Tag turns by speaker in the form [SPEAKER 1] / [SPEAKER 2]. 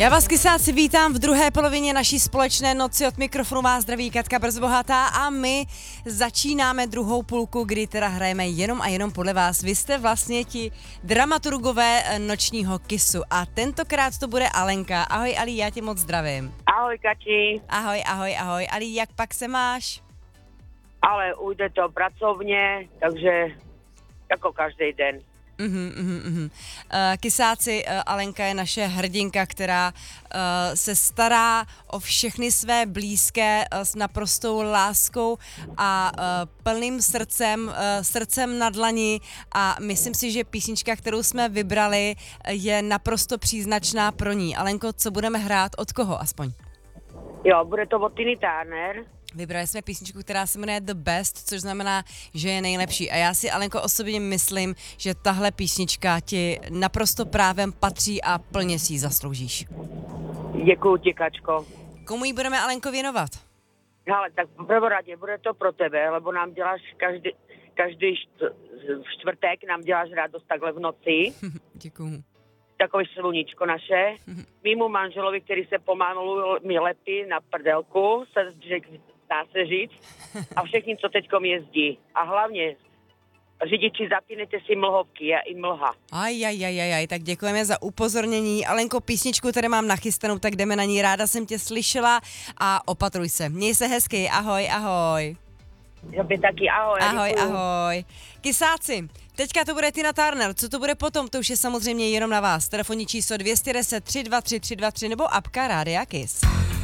[SPEAKER 1] Já vás, kysáci, vítám v druhé polovině naší společné noci. Od mikrofonu vás zdraví Katka Brzbohatá a my začínáme druhou půlku, kdy teda hrajeme jenom a jenom podle vás. Vy jste vlastně ti dramaturgové nočního Kissu a tentokrát to bude Alenka. Ahoj Ali, já tě moc zdravím.
[SPEAKER 2] Ahoj Kati.
[SPEAKER 1] Ahoj. Ali, jak pak se máš?
[SPEAKER 2] Ale ujde to pracovně, takže jako každý den.
[SPEAKER 1] Kysáci, Alenka je naše hrdinka, která se stará o všechny své blízké s naprostou láskou a plným srdcem na dlani a myslím si, že písnička, kterou jsme vybrali, je naprosto příznačná pro ní. Alenko, co budeme hrát, od koho aspoň?
[SPEAKER 2] Jo, bude to od Tiny Turner.
[SPEAKER 1] Vybrali jsme písničku, která se jmenuje The Best, což znamená, že je nejlepší. A já si, Alenko, osobně myslím, že tahle písnička ti naprosto právem patří a plně si ji zasloužíš.
[SPEAKER 2] Děkuju ti, Kačko.
[SPEAKER 1] Komu ji budeme, Alenko, věnovat?
[SPEAKER 2] Ale tak v prvoradě bude to pro tebe, lebo nám děláš každý čtvrtek nám děláš radost takhle v noci.
[SPEAKER 1] Děkuju.
[SPEAKER 2] Takový sluníčko naše. Mýmu manželovi, který se pomalu mi lepí na prdelku, dá se říct, a všichni, co teďkom jezdí. A hlavně, řidiči, zapínejte si mlhovky, i mlha.
[SPEAKER 1] Aj, tak děkujeme za upozornění. Alenko, písničku tady mám nachystanou, tak jdeme na ní. Ráda jsem tě slyšela a opatruj se. Měj se hezky, ahoj.
[SPEAKER 2] Tobě taky,
[SPEAKER 1] Ahoj. Kysáci, teďka to bude Tina Turner, co to bude potom, to už je samozřejmě jenom na vás. Telefonní číslo 210 323 323 nebo apka Rádia Kiss.